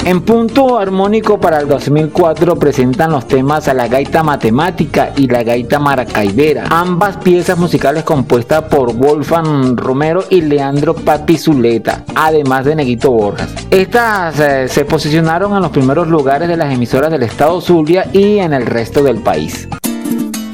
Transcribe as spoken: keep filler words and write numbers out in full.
En punto armónico para el dos mil cuatro presentan los temas a la gaita matemática y la gaita maracaibera, ambas piezas musicales compuestas por Wolfgang Romero y Leandro Papi Zuleta, además de Neguito Borjas. Estas eh, se posicionaron en los primeros lugares de las emisoras del estado Zulia y en el resto del país.